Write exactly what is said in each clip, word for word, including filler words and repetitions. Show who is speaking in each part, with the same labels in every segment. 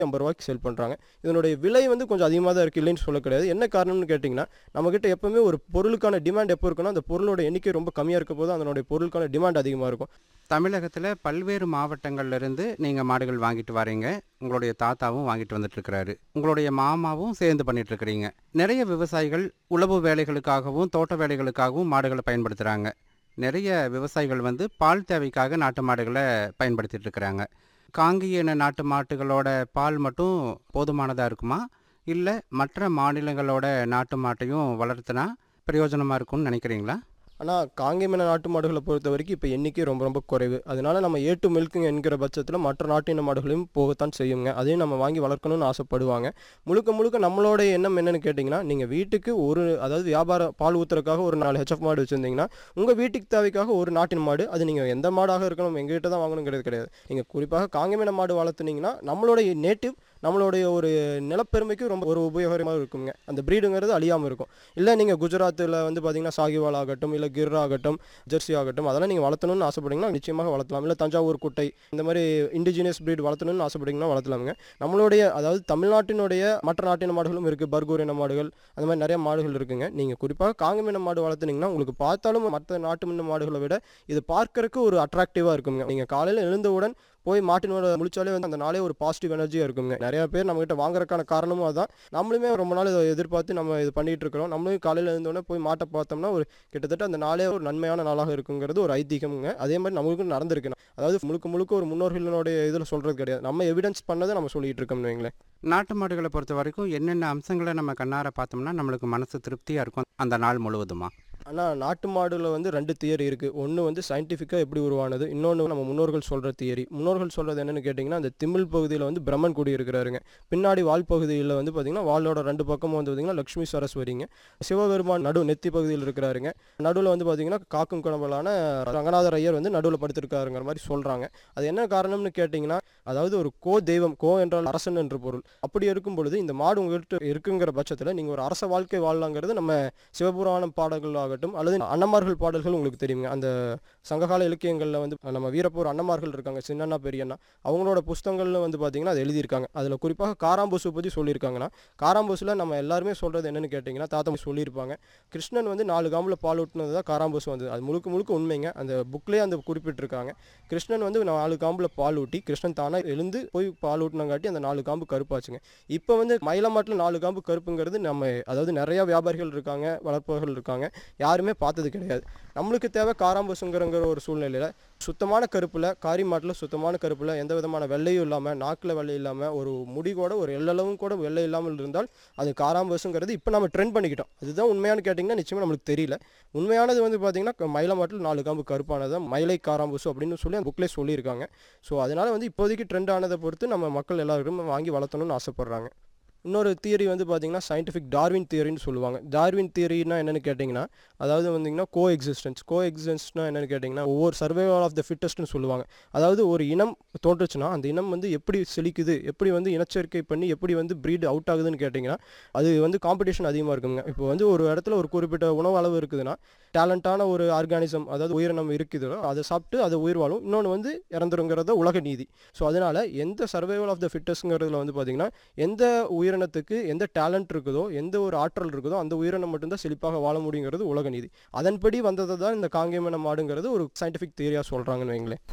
Speaker 1: ஐம்பது ரூபாய்க்கு சேல் பண்ணுறாங்க. இதனுடைய விலை வந்து கொஞ்சம் அதிகமாக தான் இருக்குது, இல்லைன்னு சொல்ல கிடையாது. என்ன காரணம்னு கேட்டிங்கன்னா, நம்மக்கிட்ட எப்போவுமே ஒரு பொருளுக்கான டிமாண்ட் எப்போ இருக்குன்னா, அந்த பொருளோட எண்ணிக்கை ரொம்ப கம்மியாக இருக்க போது அதனுடைய பொருளுக்கான டிமாண்ட் அதிகமாக இருக்கும்.
Speaker 2: தமிழகத்தில் பல்வேறு மாவட்டங்கள்ல இருந்து நீங்கள் மாடுகள் வாங்கிட்டு வரீங்க. உங்களுடைய தாத்தாவும் வாங்கிட்டு வந்துட்டு இருக்கிறாரு. உங்களுடைய மாமாவும் சேர்ந்து பண்ணிட்டு இருக்கிறீங்க. நிறைய விவசாயிகள் உழவு வேலைகளுக்காகவும் தோட்ட வேலைகளுக்காகவும் மாடுகளை பயன்படுத்துகிறாங்க. நிறைய விவசாயிகள் வந்து பால் தேவைக்காக நாட்டு மாடுகளை பயன்படுத்திட்டு இருக்கிறாங்க. காங்கேய இன நாட்டு மாட்டுகளோட பால் மட்டும் போதுமானதாக இருக்குமா, இல்லை மற்ற மாநிலங்களோட நாட்டு மாட்டையும் வளர்த்துனா பிரயோஜனமாக இருக்கும்னு நினைக்கிறீங்களா?
Speaker 1: ஆனால் காங்கேயமின நாட்டு மாடுகளை பொறுத்த வரைக்கும் இப்போ எண்ணிக்கை ரொம்ப ரொம்ப குறைவு. அதனால நம்ம ஏ டு மில்க்குங்க என்கிற பட்சத்தில் மற்ற நாட்டின மாடுகளையும் போகத்தான் செய்யுங்க. அதையும் நம்ம வாங்கி வளர்க்கணும்னு ஆசைப்படுவாங்க. முழுக்க முழுக்க நம்மளோட எண்ணம் என்னன்னு கேட்டிங்கன்னா, நீங்கள் வீட்டுக்கு ஒரு அதாவது வியாபார பால் ஊற்றுறதுக்காக ஒரு நாலு ஹெச்எஃப் மாடு வச்சுருந்தீங்கன்னா, உங்கள் வீட்டுக்கு தேவைக்காக ஒரு நாட்டின் மாடு, அது நீங்கள் எந்த மாடாக இருக்கணும் எங்ககிட்ட தான் வாங்கணுங்கிறது கிடையாது. நீங்கள் குறிப்பாக காங்கேயமின மாடு வளர்த்துனீங்கன்னா நம்மளுடைய நேட்டிவ் நம்மளுடைய ஒரு நிலப்பெருமைக்கு ரொம்ப ஒரு உபயோகமாக இருக்குங்க. அந்த ப்ரீடுங்கிறது அழியாமல் இருக்கும். இல்லை நீங்கள் குஜராத்தில் வந்து பார்த்தீங்கன்னா சாகிவால் ஆகட்டும், இல்லை கிர் ஆகட்டும், ஜெர்சி ஆகட்டும், அதெல்லாம் நீங்கள் வளர்த்தணும்னு ஆசைப்பட்டீங்கன்னா நிச்சயமாக வளர்த்தலாம். இல்லை தஞ்சாவூர் குட்டை இந்த மாதிரி இண்டிஜினியஸ் ப்ரீட் வளர்த்தணும்னு ஆசைப்பட்டீங்கன்னா வளர்த்தலாமுங்க. நம்மளுடைய அதாவது தமிழ்நாட்டினுடைய மற்ற நாட்டின மாடுகளும் இருக்குது. பர்கூர் இன மாடுகள் அந்த மாதிரி நிறைய மாடுகள் இருக்குங்க. நீங்கள் குறிப்பாக காங்கேயம் மாடு வளர்த்துனீங்கன்னா உங்களுக்கு பார்த்தாலும் மற்ற நாட்டு மின்ன மாடுகளை விட இது பார்க்கறதுக்கு ஒரு அட்ராக்டிவாக இருக்குங்க. நீங்கள் காலையில் எழுந்தவுடன் போய் மாட்டினோட முழிச்சாலே வந்து அந்த நாளே ஒரு பாசிட்டிவ் எனர்ஜியாக இருக்குங்க. நிறைய பேர் நம்மகிட்ட வாங்குறதுக்கான காரணமும் அதான். நம்மளுமே ரொம்ப நாள் இதை எதிர்பார்த்து நம்ம இது பண்ணிகிட்டு இருக்கிறோம். நம்மளும் காலையில் எழுந்தோடனே போய் மாட்டை பார்த்தோம்னா ஒரு கிட்டத்தட்ட அந்த நாளே ஒரு நன்மையான நாளாக இருக்குங்கிறது ஒரு ஐதீகமுங்க. அதே மாதிரி நம்மளுக்கும் நடந்திருக்கு. அதாவது முழுக்க முழுக்க ஒரு முன்னோர்களுடைய இதில் சொல்கிறது கிடையாது. நம்ம எவிடன்ஸ் பண்ணதை நம்ம சொல்லிகிட்டு இருக்கோம்னு வைங்களேன்.
Speaker 2: நாட்டு மாடுகளை பொறுத்த வரைக்கும் என்னென்ன அம்சங்களை நம்ம கண்ணார பார்த்தோம்னா நம்மளுக்கு மனசு திருப்தியாக இருக்கும் அந்த நாள் முழுவதுமா?
Speaker 1: ஆனால் நாட்டு மாடுல வந்து ரெண்டு தியரி இருக்குது. ஒன்று வந்து சயின்டிஃபிக்காக எப்படி உருவானது, இன்னொன்று நம்ம முன்னோர்கள் சொல்கிற தியரி. முன்னோர்கள் சொல்கிறது என்னென்னு கேட்டிங்கன்னா, அந்த திமிழ் பகுதியில் வந்து பிரம்மன் குடி இருக்கிறாருங்க. பின்னாடி வால் பகுதியில் வந்து பார்த்திங்கன்னா வாலோட ரெண்டு பக்கமும் வந்து பார்த்திங்கன்னா லக்ஷ்மி சரஸ்வதிங்க. சிவபெருமான் நடு நெத்தி பகுதியில் இருக்கிறாருங்க. நடுவில் வந்து பார்த்திங்கன்னா காக்கும் குணவலான ரங்கநாதர் ஐயர் வந்து நடுவில் படுத்திருக்காருங்கிற மாதிரி சொல்கிறாங்க. அது என்ன காரணம்னு கேட்டிங்கன்னா, அதாவது ஒரு கோ தெய்வம், கோ என்றால் அரசன் என்று பொருள். அப்படி இருக்கும் பொழுது இந்த மாடு உங்கள்கிட்ட இருக்குங்கிற பட்சத்தில் நீங்கள் ஒரு அரச வாழ்க்கை வாழலாங்கிறது நம்ம சிவபுராணம் பாடல்கள் ஆகட்டும் அல்லது அன்னமார்கள் பாடல்கள் உங்களுக்கு தெரியுங்க. அந்த சங்ககால இலக்கியங்களில் வந்து நம்ம வீரப்பூர் அன்னமார்கள் இருக்காங்க, சின்னண்ணா பெரியண்ணா, அவங்களோட புஸ்தகங்கள்ல வந்து பார்த்தீங்கன்னா அது எழுதியிருக்காங்க. அதில் குறிப்பாக காராம்பூசு பற்றி சொல்லியிருக்காங்கன்னா, காராம்பூசில் நம்ம எல்லாருமே சொல்கிறது என்னென்னு கேட்டிங்கன்னா, தாத்தா சொல்லியிருப்பாங்க, கிருஷ்ணன் வந்து நாலு காம்பில் பால் ஊட்டினது தான் காராம்பூசு வந்தது. அது முழுக்க முழுக்க உண்மைங்க. அந்த புக்லேயே அந்த குறிப்பிட்டிருக்காங்க. கிருஷ்ணன் வந்து நாலு காம்பில் பால் ஊட்டி கிருஷ்ணன் தானாக எழுந்து போய் பால் ஊட்டினங்காட்டி அந்த நாலு காம்பு கருப்பாச்சுங்க. இப்போ வந்து மயிலமாட்டில் நாலு காம்பு கருப்புங்கிறது நம்ம அதாவது நிறையா வியாபாரிகள் இருக்காங்க, வளர்ப்பவர்கள் இருக்காங்க, யாருமே பார்த்தது கிடையாது. நம்மளுக்கு தேவை காராம்பூசுங்கிற ஒரு சூழ்நிலையில் சுத்தமான கருப்பில், காரி மாட்டில் சுத்தமான கருப்பில் எந்த விதமான வெள்ளையும் இல்லாமல், நாக்கில் வெள்ளை இல்லாமல், ஒரு முடி கூட ஒரு எல்லளவும் கூட வெள்ளை இல்லாமல் இருந்தால் அது காராம்பூசுங்கிறது இப்போ நம்ம ட்ரெண்ட் பண்ணிக்கிட்டோம். அதுதான் உண்மையானு கேட்டிங்கன்னா நிச்சயமாக நம்மளுக்கு தெரியல. உண்மையானது வந்து பார்த்திங்கன்னா மயில மாட்டில் நாலு காம்பு கருப்பானது மயிலை காராம்பூசு அப்படின்னு சொல்லி அந்த புக்லேயே சொல்லியிருக்காங்க. ஸோ அதனால் வந்து இப்போதைக்கு ட்ரெண்ட் ஆனதை பொறுத்து நம்ம மக்கள் எல்லாருக்கும் வாங்கி வளர்த்தணும்னு ஆசைப்பட்றாங்க. இன்னொரு தியரி வந்து பார்த்திங்கன்னா சயின்டிஃபிக் டார்வின் தியரின்னு சொல்லுவாங்க. டார்வின் தியரினா என்னென்னு கேட்டிங்கன்னா, அதாவது வந்திங்கன்னா கோ எக்ஸிஸ்டன்ஸ். கோ எக்ஸிஸ்டன்ஸ்னால் என்னென்னு கேட்டிங்கன்னா, ஒவ்வொரு சர்வைவல் ஆஃப் த ஃபிட்டஸ்ட்னு சொல்லுவாங்க. அதாவது ஒரு இனம் தோன்றுச்சுன்னா அந்த இனம் வந்து எப்படி செழிக்குது, எப்படி வந்து இனச்சேர்க்கை பண்ணி எப்படி வந்து ப்ரீட் அவுட் ஆகுதுன்னு கேட்டிங்கன்னா, அது வந்து காம்படிஷன் அதிகமாக இருக்குங்க. இப்போ வந்து ஒரு இடத்துல ஒரு குறிப்பிட்ட உணவு அளவு இருக்குதுன்னா, டேலண்டான ஒரு ஆர்கானிசம் அதாவது உயிரினம் இருக்குதோ அதை சாப்பிட்டு அதை உயிர் வாழும், இன்னொன்று வந்து இறந்துருங்கிறத உலக நீதி. ஸோ அதனால் எந்த சர்வைவல் ஆஃப் த ஃபிட்டஸ்ட்ங்கிறதுல வந்து பார்த்திங்கன்னா, எந்த உயிரினத்துக்கு எந்த டேலண்ட் இருக்குதோ, எந்த ஒரு ஆற்றல் இருக்குதோ அந்த உயிரினம் மட்டும்தான் செழிப்பாக வாழ முடியுங்கிறது உலக நீதி. அதன்படி வந்ததை தான் இந்த காங்கேயமின மாடுங்கிறது ஒரு சயின்டிஃபிக் தியரியாக சொல்கிறாங்கன்னு வைங்களேன்.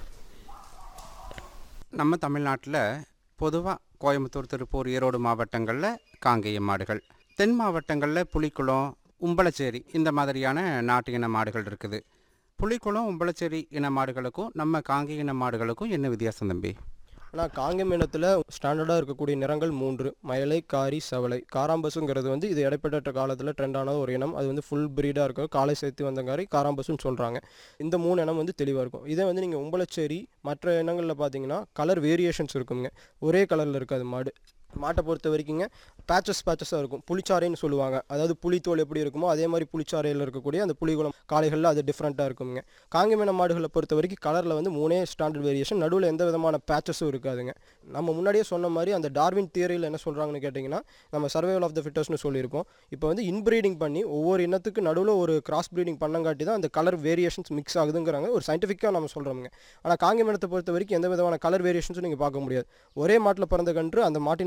Speaker 2: நம்ம தமிழ்நாட்டில் பொதுவாக கோயம்புத்தூர், திருப்பூர், ஈரோடு மாவட்டங்களில் காங்கேய மாடுகள், தென் மாவட்டங்களில் புலிக்குளம், உம்பளச்சேரி இந்த மாதிரியான நாட்டு இன மாடுகள் இருக்குது. புலிக்குளம், உம்பளச்சேரி இன மாடுகளுக்கும் நம்ம காங்கேய இன மாடுகளுக்கும் என்ன வித்தியாசம் தம்பி?
Speaker 1: ஆனால் காங்கேயம் இனத்தில் ஸ்டாண்டர்டாக இருக்கக்கூடிய நிறங்கள் மூன்று: மயிலை, காரி, செவலை. காராம்பசுங்கிறது வந்து இது இடைப்பட்ட காலத்தில் ட்ரெண்டான ஒரு இனம். அது வந்து ஃபுல் ப்ரீடாக இருக்கும், காலை சேர்த்து வந்தங்காரி காராம்பசுன்னு சொல்கிறாங்க. இந்த மூணு இனம் வந்து தெளிவாக இருக்கும். இதே வந்து நீங்கள் உம்பளச்சேரி மற்ற இனங்களில் பார்த்தீங்கன்னா கலர் வேரியேஷன்ஸ் இருக்குங்க. ஒரே கலரில் இருக்காது மாடு. மாட்டை பொறுத்த வரைக்குங்க பேச்சஸ் பேச்சஸாக இருக்கும். புளிச்சாறைன்னு சொல்லுவாங்க. அதாவது புளித்தோல் எப்படி இருக்குமோ அதே மாதிரி புளிச்சாறையில் இருக்கக்கூடிய அந்த புலிகுளம் காளைகளில் அது டிஃப்ரெண்ட்டாக இருக்குங்க. காங்கேயமான மாடுகளை பொறுத்த வரைக்கும் கலரில் வந்து மூணே ஸ்டாண்டர்ட் வேரியேஷன், நடுவில் எந்த விதமான பேச்சஸும் இருக்காதுங்க. நம்ம முன்னாடியே சொன்ன மாதிரி அந்த டார்வின் தியரியில் என்ன சொல்கிறாங்கன்னு கேட்டிங்கன்னா, நம்ம சர்வைவல் ஆஃப் த ஃபிட்டஸ்ட்னு சொல்லியிருப்போம். இப்போ வந்து இன்ப்ரீடிங் பண்ணி ஒவ்வொரு இனத்துக்கு நடுவில் ஒரு கிராஸ் ப்ரீடிங் பண்ணங்காட்டி தான் அந்த கலர் வேரியேஷன்ஸ் மிக்ஸ் ஆகுதுங்கிறாங்க. ஒரு சயின்டிஃபிக்காக நம்ம சொல்கிறோமுங்க. ஆனால் காங்கேயமானத்தை பொறுத்த வரைக்கும் எந்த விதமான கலர் வேரியேஷன்ஸும் நீங்கள் பார்க்க முடியாது. ஒரே மாட்டில் பிறந்த கன்று அந்த மாட்டின்